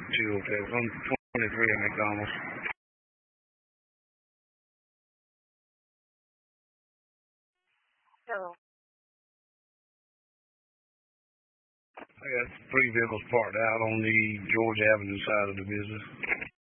Chill Tech. I'm 23 at McDonald's. So, I got 3 vehicles parked out on the George Avenue side of the business.